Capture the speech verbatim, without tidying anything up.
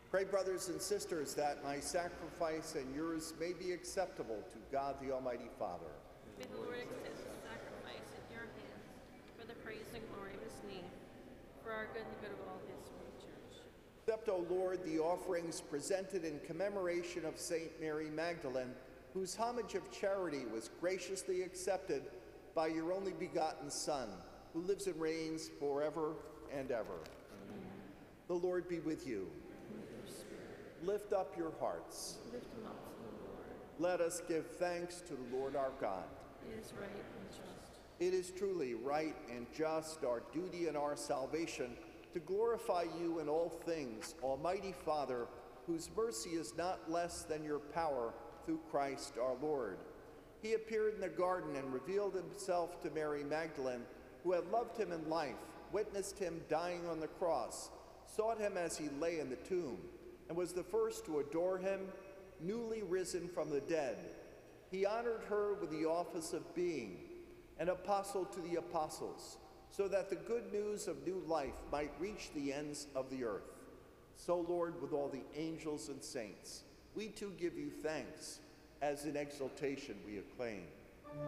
Pray, brothers and sisters, that my sacrifice and yours may be acceptable to God the Almighty Father. May the Lord accept the sacrifice at your hands for the praise and glory of his name, for our good and the good of all his holy church. Accept, O Lord, the offerings presented in commemoration of Saint Mary Magdalene, whose homage of charity was graciously accepted by your only begotten Son, who lives and reigns forever and ever. Amen. The Lord be with you. Lift up your hearts. Lift them up to the Lord. Let us give thanks to the Lord our God. It is right and just. It is truly right and just, our duty and our salvation, to glorify you in all things, Almighty Father, whose mercy is not less than your power through Christ our Lord. He appeared in the garden and revealed himself to Mary Magdalene, who had loved him in life, witnessed him dying on the cross, sought him as he lay in the tomb, and was the first to adore him, newly risen from the dead. He honored her with the office of being an apostle to the apostles, so that the good news of new life might reach the ends of the earth. So, Lord, with all the angels and saints, we too give you thanks, as in exaltation we acclaim.